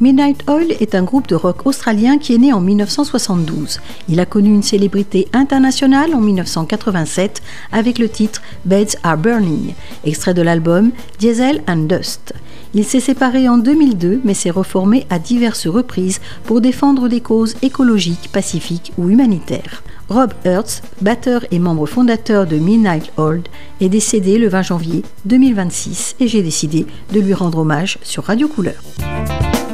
Midnight Oil est un groupe de rock australien qui est né en 1972. Il a connu une célébrité internationale en 1987 avec le titre Beds Are Burning, extrait de l'album Diesel and Dust. Il s'est séparé en 2002 mais s'est reformé à diverses reprises pour défendre des causes écologiques, pacifiques ou humanitaires. Rob Hertz, batteur et membre fondateur de Midnight Oil, est décédé le 20 janvier 2026 et j'ai décidé de lui rendre hommage sur Radio Couleur.